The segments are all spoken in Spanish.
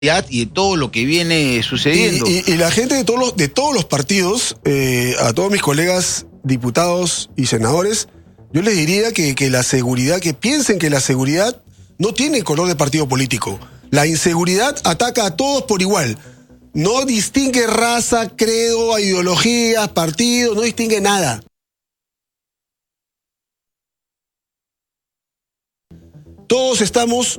y de todo lo que viene sucediendo. Y la gente de todos los partidos, a todos mis colegas diputados y senadores, yo les diría que la seguridad, que piensen que la seguridad no tiene color de partido político. La inseguridad ataca a todos por igual. No distingue raza, credo, ideologías, partidos, no distingue nada. Todos estamos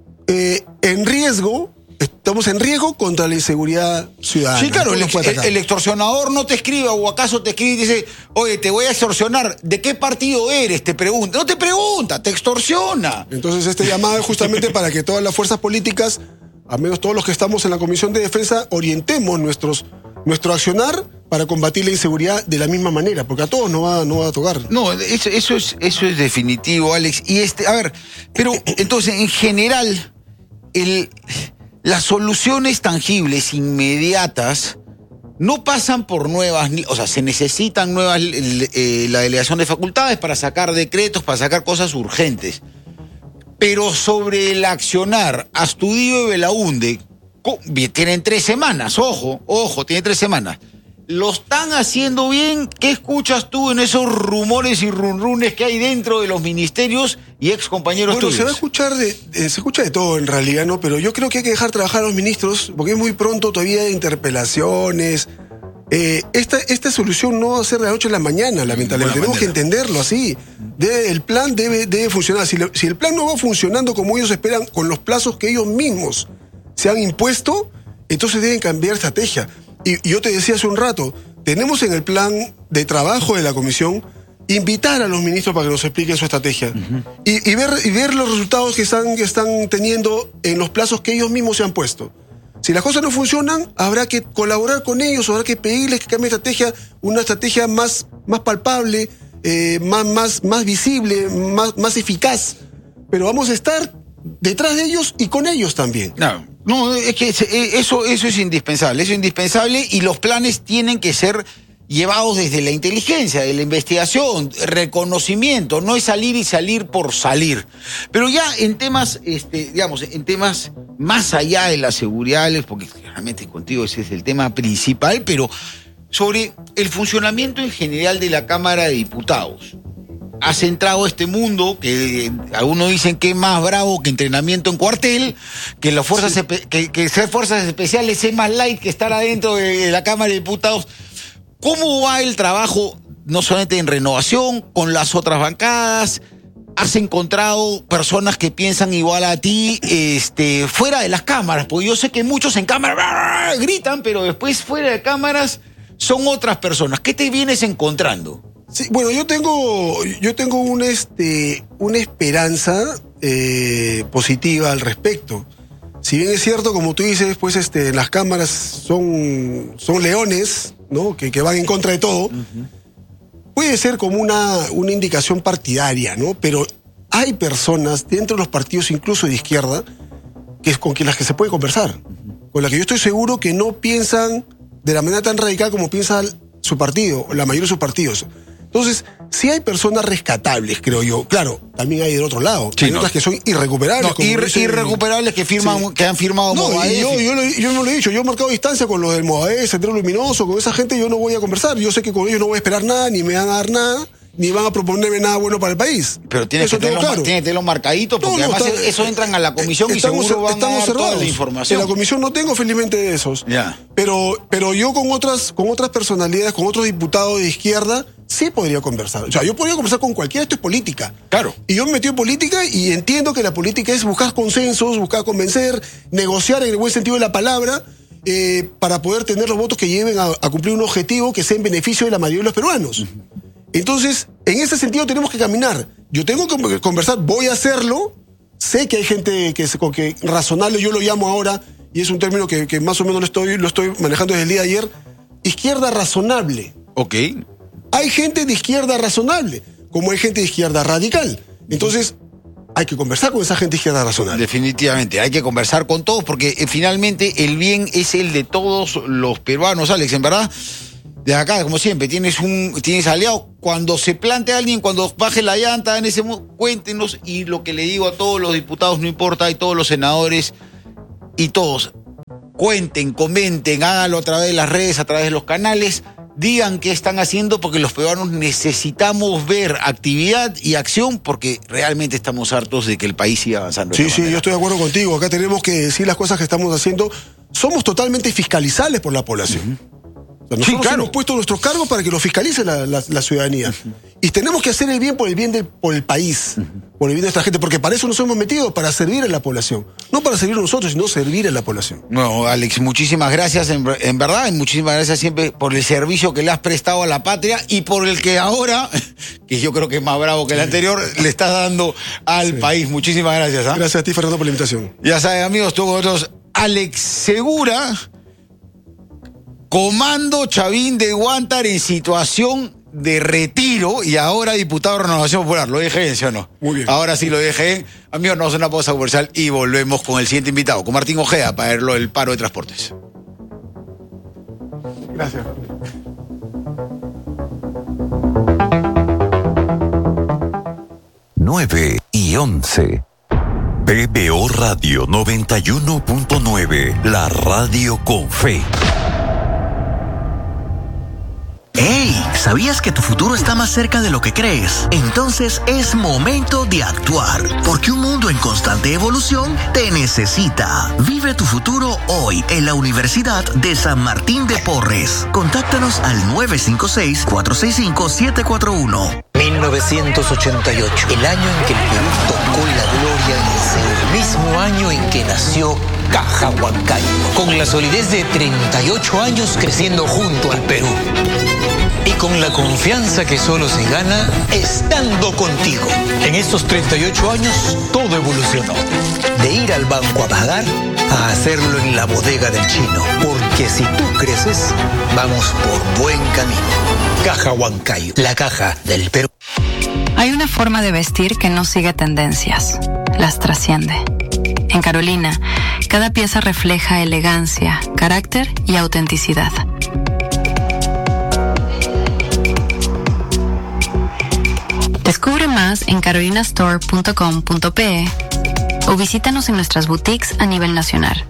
en riesgo. Estamos en riesgo contra la inseguridad ciudadana. Sí, claro, el extorsionador no te escribe, o acaso te escribe y dice, oye, te voy a extorsionar. ¿De qué partido eres? Te pregunta. No te pregunta, te extorsiona. Entonces este llamado es justamente para que todas las fuerzas políticas, al menos todos los que estamos en la Comisión de Defensa, orientemos nuestro accionar para combatir la inseguridad de la misma manera, porque a todos no va a tocar. No, eso es definitivo, Alex. Y a ver, pero entonces, en general, las soluciones tangibles, inmediatas, no pasan por nuevas, o sea, se necesitan nuevas, la delegación de facultades para sacar decretos, para sacar cosas urgentes. Pero sobre el accionar, Astudillo y Belaunde, tienen 3 semanas, ojo, tienen 3 semanas. ¿Lo están haciendo bien? ¿Qué escuchas tú en esos rumores y runrunes que hay dentro de los ministerios y ex compañeros tuyos? Se va a escuchar se escucha de todo en realidad, ¿no? Pero yo creo que hay que dejar trabajar a los ministros, porque es muy pronto todavía de interpelaciones. Esta solución no va a ser de la noche a la mañana, lamentablemente. Tenemos que entenderlo así. El plan debe funcionar. Si el plan no va funcionando como ellos esperan, con los plazos que ellos mismos se han impuesto, entonces deben cambiar estrategia. Y yo te decía hace un rato, tenemos en el plan de trabajo de la comisión invitar a los ministros para que nos expliquen su estrategia. Y ver los resultados que están teniendo en los plazos que ellos mismos se han puesto. Si las cosas no funcionan, habrá que colaborar con ellos, habrá que pedirles que cambien estrategia, una estrategia más palpable, más visible, más eficaz. Pero vamos a estar detrás de ellos y con ellos también. No, es que eso es indispensable, y los planes tienen que ser llevados desde la inteligencia, de la investigación, reconocimiento, no es salir por salir. Pero ya en temas, en temas más allá de la seguridad, porque realmente contigo ese es el tema principal, pero sobre el funcionamiento en general de la Cámara de Diputados. Has entrado a este mundo que algunos dicen que es más bravo que entrenamiento en cuartel, que las fuerzas que ser fuerzas especiales es más light que estar adentro de la Cámara de Diputados. ¿Cómo va el trabajo, no solamente en renovación, con las otras bancadas? ¿Has encontrado personas que piensan igual a ti fuera de las cámaras? Porque yo sé que muchos en cámara gritan, pero después fuera de cámaras son otras personas. ¿Qué te vienes encontrando? Sí, bueno, yo tengo una esperanza positiva al respecto. Si bien es cierto, como tú dices, pues las cámaras son leones, ¿no? Que van en contra de todo. Puede ser como una indicación partidaria, ¿no? Pero hay personas dentro de los partidos, incluso de izquierda, con las que se puede conversar. Con las que yo estoy seguro que no piensan de la manera tan radical como piensa su partido, la mayoría de sus partidos. Entonces, sí hay personas rescatables, creo yo. Claro, también hay del otro lado. Sí, hay otras que son irrecuperables. Irrecuperables que han firmado Movadef. Yo no lo he dicho. Yo he marcado distancia con los del Movadef, Sendero Luminoso, con esa gente yo no voy a conversar. Yo sé que con ellos no voy a esperar nada, ni me van a dar nada, ni van a proponerme nada bueno para el país. Pero tienes que tenerlo marcadito, porque además eso entran a la comisión y seguro van a dar toda la información. En la comisión no tengo felizmente de esos. Ya. Pero yo con otras personalidades, con otros diputados de izquierda, sí podría conversar. O sea, yo podría conversar con cualquiera, esto es política. Claro. Y yo me metí en política y entiendo que la política es buscar consensos, buscar convencer, negociar en el buen sentido de la palabra, para poder tener los votos que lleven a cumplir un objetivo que sea en beneficio de la mayoría de los peruanos. Entonces, en ese sentido tenemos que caminar. Yo tengo que conversar, voy a hacerlo. Sé que hay gente que razonable, yo lo llamo ahora, y es un término que más o menos lo estoy manejando desde el día de ayer, izquierda razonable. Ok. Hay gente de izquierda razonable, como hay gente de izquierda radical. Entonces, hay que conversar con esa gente de izquierda razonable. Definitivamente, hay que conversar con todos, porque finalmente el bien es el de todos los peruanos, Alex, en verdad. De acá, como siempre, tienes aliado. Cuando se plantea alguien, cuando baje la llanta, cuéntenos. Y lo que le digo a todos los diputados, no importa, y todos los senadores, y todos, cuenten, comenten, háganlo a través de las redes, a través de los canales, digan qué están haciendo, porque los peruanos necesitamos ver actividad y acción, porque realmente estamos hartos de que el país siga avanzando. Sí, yo estoy de acuerdo contigo. Acá tenemos que decir las cosas que estamos haciendo. Somos totalmente fiscalizables por la población. O sea, nosotros hemos puesto nuestros cargos para que lo fiscalice la ciudadanía. Y tenemos que hacer el bien por el país, por el bien de nuestra gente, porque para eso nos hemos metido, para servir a la población. No para servir a nosotros, sino servir a la población. No, Alex, muchísimas gracias, en verdad, y muchísimas gracias siempre por el servicio que le has prestado a la patria y por el que ahora, que yo creo que es más bravo que el anterior, le estás dando al país. Muchísimas gracias. Gracias a ti, Fernando, por la invitación. Ya saben, amigos, todos nosotros, Alex Segura, Comando Chavín de Huántar en situación de retiro y ahora diputado de Renovación Popular. ¿Lo dije bien, sí o no? Muy bien. Ahora sí lo dije. Amigos, nos vamos a una pausa comercial y volvemos con el siguiente invitado, con Martín Ojeda, para verlo del paro de transportes. Gracias. Nueve y 11. PBO Radio 91.9, la radio con fe. ¡Hey! ¿Sabías que tu futuro está más cerca de lo que crees? Entonces es momento de actuar, porque un mundo en constante evolución te necesita. Vive tu futuro hoy en la Universidad de San Martín de Porres. Contáctanos al 956-465-741. 1988, el año en que el Perú tocó la gloria en el cielo. El mismo año en que nació Caja Huancayo, con la solidez de 38 años creciendo junto al Perú. Y con la confianza que solo se gana estando contigo. En estos 38 años, todo evolucionó. De ir al banco a pagar, a hacerlo en la bodega del chino. Porque si tú creces, vamos por buen camino. Caja Huancayo, la caja del Perú. Hay una forma de vestir que no sigue tendencias, las trasciende. En Carolina, cada pieza refleja elegancia, carácter y autenticidad. Descubre más en carolinastore.com.pe o visítanos en nuestras boutiques a nivel nacional.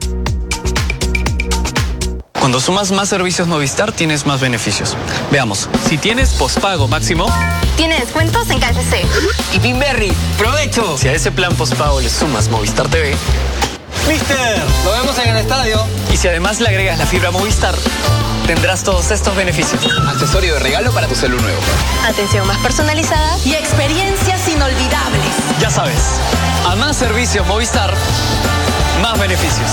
Cuando sumas más servicios Movistar, tienes más beneficios. Veamos, si tienes pospago máximo, tiene descuentos en KFC y Pinberry, ¡provecho! Si a ese plan pospago le sumas Movistar TV, ¡Mister! ¡Lo vemos en el estadio! Y si además le agregas la fibra Movistar, tendrás todos estos beneficios. Accesorio de regalo para tu celu nuevo. Atención más personalizada y experiencias inolvidables. Ya sabes, a más servicios Movistar, más beneficios.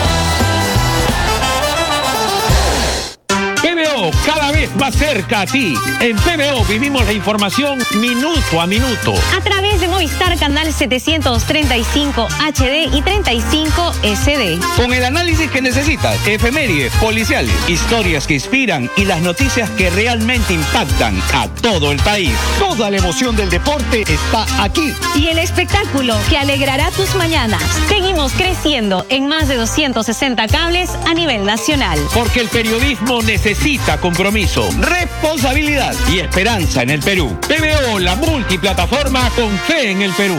PBO, cada vez más cerca a ti. En PBO vivimos la información minuto a minuto. A través de Movistar Canal 735 HD y 35 SD. Con el análisis que necesitas, efemérides, policiales, historias que inspiran y las noticias que realmente impactan a todo el país. Toda la emoción del deporte está aquí. Y el espectáculo que alegrará tus mañanas. Seguimos creciendo en más de 260 cables a nivel nacional. Porque el periodismo necesita compromiso, responsabilidad y esperanza en el Perú. PBO, la multiplataforma con fe en el Perú.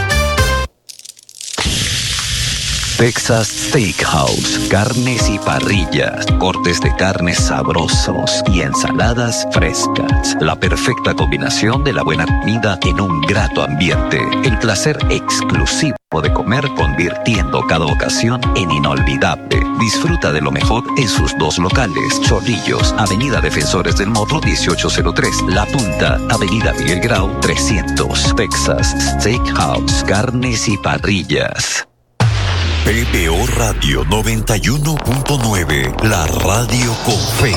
Texas Steakhouse, carnes y parrillas, cortes de carnes sabrosos y ensaladas frescas. La perfecta combinación de la buena comida en un grato ambiente. El placer exclusivo de comer, convirtiendo cada ocasión en inolvidable. Disfruta de lo mejor en sus dos locales: Chorrillos, Avenida Defensores del Morro 1803, La Punta, Avenida Miguel Grau 300. Texas Steakhouse, carnes y parrillas. PBO Radio 91.9, la radio con fe.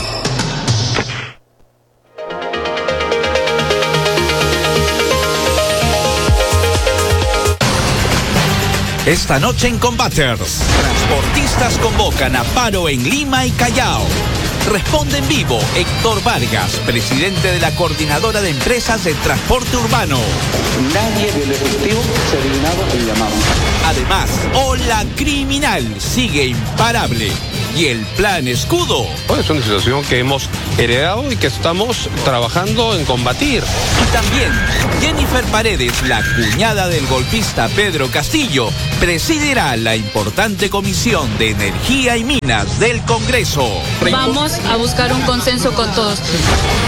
Esta noche en Combaters, transportistas convocan a paro en Lima y Callao. Responde en vivo Héctor Vargas, presidente de la Coordinadora de Empresas de Transporte Urbano. Nadie del Ejecutivo se ha dignado el llamado. Además, Ola Criminal sigue imparable. y el Plan Escudo. Es una situación que hemos heredado y que estamos trabajando en combatir. Y también Jennifer Paredes, la cuñada del golpista Pedro Castillo, presidirá la importante Comisión de Energía y Minas del Congreso. Vamos a buscar un consenso con todos.